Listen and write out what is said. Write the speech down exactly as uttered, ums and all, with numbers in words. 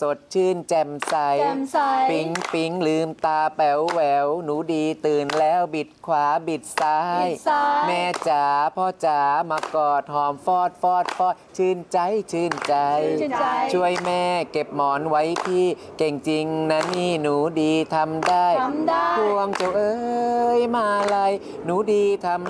สดชื่นแจ่มใสแจ่มใสปิ๊งปิ๊งลืมตาแป๋วแหววหนูดีตื่นแล้วบิดขวาบิดซ้าย แม่จ๋าพ่อจ๋ามากอดหอมฟอดฟอดฟอดชื่นใจชื่นใจ ช่วยแม่เก็บหมอนไว้พี่เก่งจริงนะนี่หนูดีทำได้ทำได้พวงเจ้าเอ้ยมาลัยหนูดีท